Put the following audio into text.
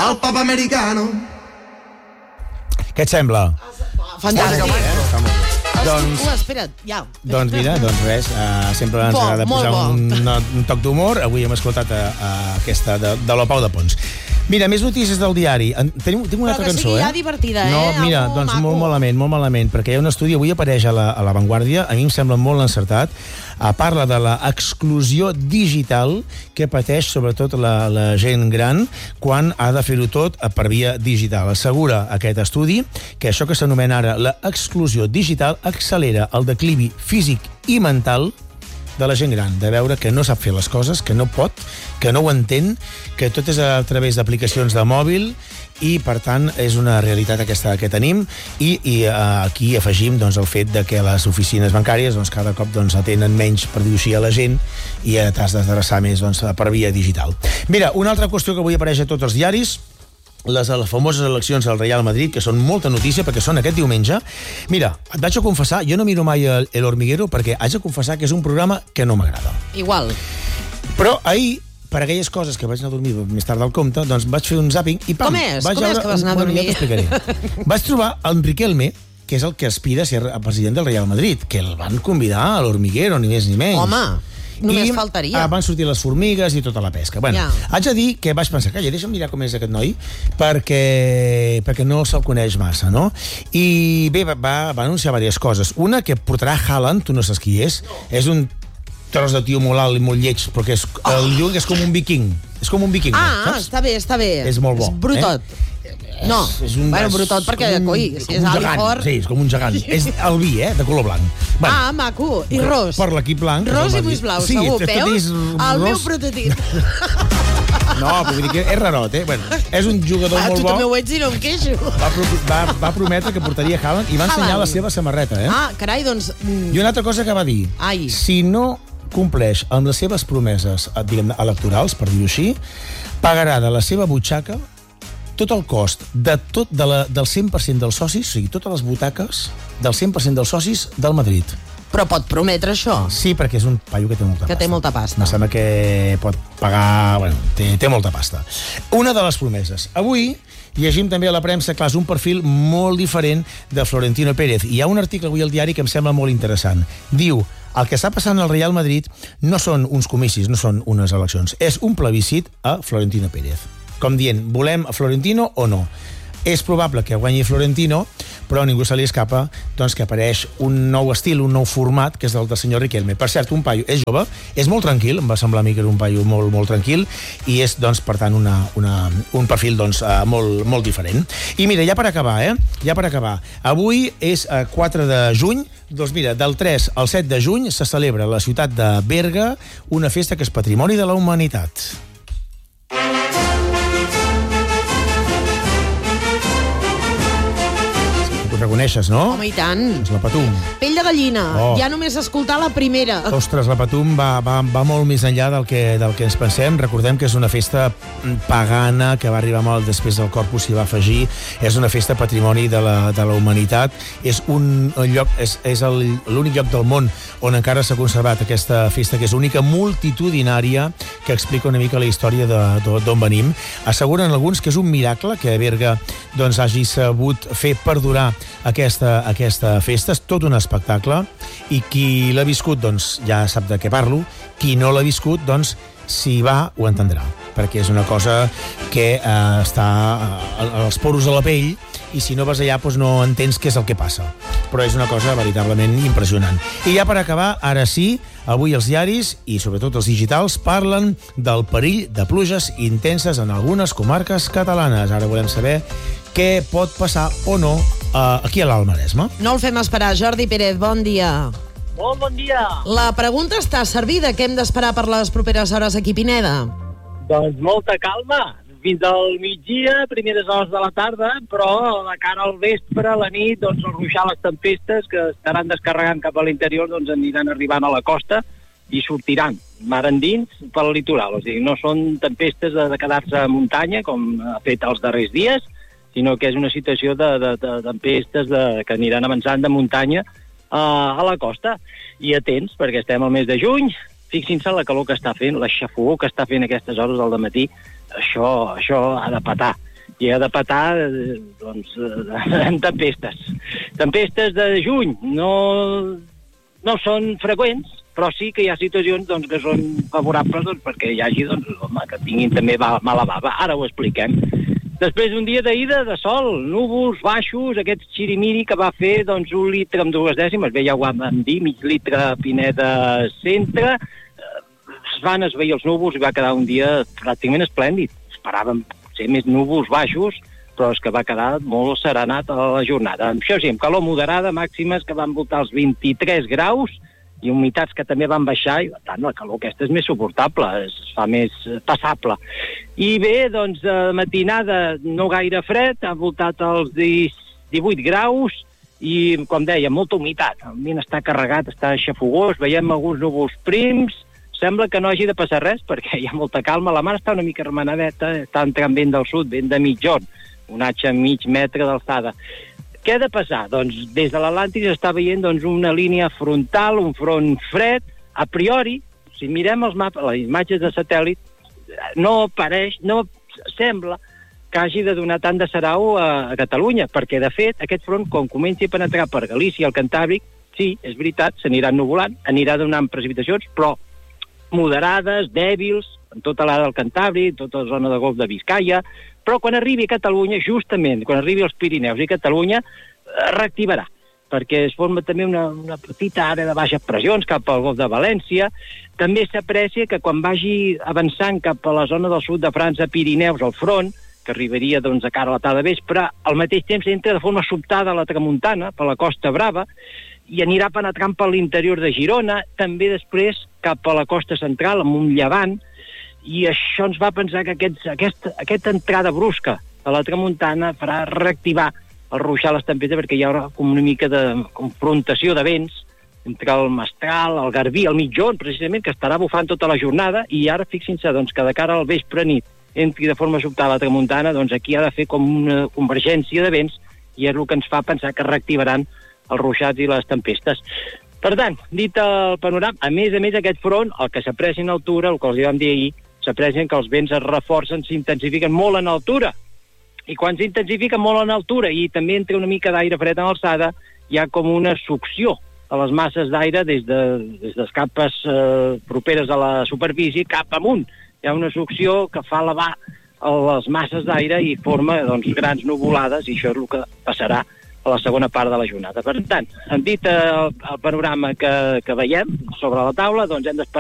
al pop americano. Què et sembla? Fantàstic. Espera't, ja. Doncs mira, res, sempre ens agrada posar un toc d'humor. Avui hem escoltat aquesta de la Pau de Pons. Mira, més notícies del diari. Tinc una altra cançó, Però que sigui ja divertida, No, mira, doncs molt malament, perquè hi ha un estudi, avui apareix a la Vanguardia, a mi em sembla molt encertat, parla de l'exclusió digital que pateix sobretot la gent gran quan ha de fer-ho tot per via digital. Assegura aquest estudi que això que s'anomena ara l'exclusió digital accelera el declivi físic i mental de la gent gran, de veure que no sap fer les coses, que no pot, que no ho entén, que tot és a través d'aplicacions de mòbil i, per tant, és una realitat aquesta que tenim i aquí afegim doncs, el fet de que les oficines bancàries doncs, cada cop doncs, atenen menys, per dir-ho així, a la gent i t'has d'adreçar més doncs, per via digital. Mira, una altra qüestió que avui apareix a tots els diaris, les famoses eleccions al Real Madrid, que són molta notícia perquè són aquest diumenge. Mira, et vaig a confessar, jo no miro mai El Hormiguero perquè haig de confessar que és un programa que no m'agrada. Igual. Però ahir, per aquelles coses que vaig anar a dormir més tard del compte, doncs vaig fer un zàping i pam! Com és que vas anar a dormir? Ja t'explicaré. Vaig trobar en Riquelme, que és el que aspira a ser el president del Real Madrid, que el van convidar a l'Hormiguero, ni més ni menys. Home, només faltaria. Van sortir les formigues i tota la pesca. Bueno, haig de dir que vaig pensar, calla, deixa'm mirar com és aquest noi, perquè no se'l coneix massa, no? I bé, va anunciar diverses coses. Una, que portarà Haaland, tu no saps qui és un tros de tio molt alt i molt lleig, perquè el diuen que és com un viking. És com un viking, saps? Està bé. És molt bo. És brutot. No, brutot perquè, coi, si és alt i fort... Sí, és com un gegant. És albí, de color blanc. Maco. I ros. Per l'equip blanc. Ros i mulls blaus, segur. Veus? El meu prototip. No, vull dir que és rarot, Bueno, és un jugador molt bo. Tu també ho ets i no em queixo. Va prometre que portaria Haaland i va ensenyar la seva samarreta, carai, doncs... I una altra cosa que va dir. Si no compleix amb les seves promeses, diguem, electorals, per dir-ho així, pagarà de la seva butxaca tot el cost del 100% dels socis, o sigui, totes les butaques del 100% dels socis del Madrid. Però pot prometre això? Sí, perquè és un paio que té molta pasta. Que té molta pasta. Em sembla que pot pagar... Bueno, té molta pasta. Una de les promeses. Avui llegim també a la premsa, clar, és un perfil molt diferent de Florentino Pérez. Hi ha un article avui al diari que em sembla molt interessant. Diu, el que està passant al Real Madrid no són uns comicis, no són unes eleccions. És un plebiscit a Florentino Pérez. Com dient, volem a Florentino o no? És probable que guanyi Florentino, però a ningú se li escapa doncs, que apareix un nou estil, un nou format, que és el del senyor Riquelme. Per cert, un paio és jove, és molt tranquil, em va semblar a mi que era un paio molt, molt tranquil, i és, doncs, per tant, un perfil doncs, molt diferent. I mira, ja per acabar, avui és 4 de juny, doncs mira, del 3 al 7 de juny se celebra a la ciutat de Berga una festa que és Patrimoni de la Humanitat. Reconeixes, no? Home, i tant. És la Patum. Pell de gallina. Ja només escoltar la primera. Ostres, la Patum va molt més enllà del que ens pensem. Recordem que és una festa pagana que va arribar molt després del Corpus s'hi va afegir. És una festa patrimoni de la humanitat. És un lloc, és l'únic lloc del món on encara s'ha conservat aquesta festa, que és única, multitudinària, que explica una mica la història d'on venim. Asseguren alguns que és un miracle que Berga doncs, hagi sabut fer perdurar aquesta festa. És tot un espectacle i qui l'ha viscut doncs, ja sap de què parlo. Qui no l'ha viscut, doncs, si va, ho entendrà, perquè és una cosa que està als poros de la pell i si no vas allà doncs no entens què és el que passa. Però és una cosa veritablement impressionant. I ja per acabar, ara sí, avui els diaris i sobretot els digitals parlen del perill de pluges intenses en algunes comarques catalanes. Ara volem saber què pot passar o no aquí a l'Alt Maresme. No el fem esperar. Jordi Pérez, bon dia. Molt bon dia. La pregunta està servida. Què hem d'esperar per les properes hores aquí, Pineda? Doncs molta calma. Fins al migdia, primeres hores de la tarda, però de cara al vespre, a la nit, doncs el ruixar, les tempestes que estaran descarregant cap a l'interior, doncs aniran arribant a la costa i sortiran mar endins pel litoral. O sigui, no són tempestes de quedar-se a muntanya, com ha fet els darrers dies, sinó que és una situació de tempestes que aniran avançant de muntanya a la costa. I atents, perquè estem al mes de juny, fixin-se la calor que està fent, la xafogor que està fent aquestes hores del dematí, això ha de petar. i ha de petar en tempestes. Tempestes de juny no són freqüents, però sí que hi ha situacions que són favorables perquè hi hagi que tinguin també mala bava. Ara ho expliquem. Després d'un dia d'ida de sol, núvols baixos, aquest xirimiri que va fer 1 litre amb 2 dècimes, bé, ja ho vam dir, mig litre a Pineda Centre, es van esvair els núvols i va quedar un dia pràcticament esplèndid. Esperàvem ser més núvols baixos, però és que va quedar molt serenat a la jornada. Això sí, amb calor moderada, màximes que van voltar els 23 graus, i humitats que també van baixar, i per tant la calor aquesta és més suportable, es fa més passable. I bé, matinada no gaire fred, ha voltat els 18 graus, i com deia, molta humitat. El vent està carregat, està xafogós, veiem alguns núvols prims, sembla que no hagi de passar res, perquè hi ha molta calma, la mar està una mica remenadeta, està entrant vent del sud, vent de mitjorn, un atge mig metre d'alçada. Què ha de passar? Doncs des de l'Atlàntic s'està veient una línia frontal, un front fred. A priori, si mirem els mapes, les imatges de satèl·lit, no sembla que hagi de donar tant de sarau a Catalunya, perquè de fet aquest front, quan comenci a penetrar per Galícia i el Cantàbric, sí, és veritat, s'anirà ennuvolant, anirà donant precipitacions, però moderades, dèbils, en tota l'àrea del Cantàbric, tota la zona de Golf de Biscaia, però quan arribi a Catalunya, justament, quan arribi als Pirineus i Catalunya, reactivarà, perquè es forma també una petita àrea de baixes pressions cap al Golf de València. També s'aprecia que quan vagi avançant cap a la zona del sud de França, Pirineus, al front, que arribaria a cara a la tarda vespre, al mateix temps entra de forma sobtada a la tramuntana, per la Costa Brava, i anirà penetrant per l'interior de Girona, també després cap a la costa central, amb un llevant, i això ens va pensar que aquesta entrada brusca a la tramuntana farà reactivar el ruixar les tempestes, perquè hi haurà una mica de confrontació de vents entre el Mestral, el Garbí, el Mitjorn, precisament, que estarà bufant tota la jornada, i ara fixin-se que de cara al vespre nit entri de forma sobtada a la tramuntana, aquí ha de fer com una convergència de vents, i és el que ens fa pensar que reactivaran els ruixats i les tempestes. Per tant, dit el panorama, a més aquest front, el que s'aprecia en altura, el que els vam dir ahir, s'aprecien que els vents es reforcen, s'intensifiquen molt en altura. I quan s'intensifiquen molt en altura i també entra una mica d'aire fred en alçada, hi ha com una succió a les masses d'aire des de les capes properes a la superfície cap amunt. Hi ha una succió que fa elevar les masses d'aire i forma grans nuvolades, i això és el que passarà a la segona part de la jornada. Per tant, dit el panorama que veiem sobre la taula, hem d'esperar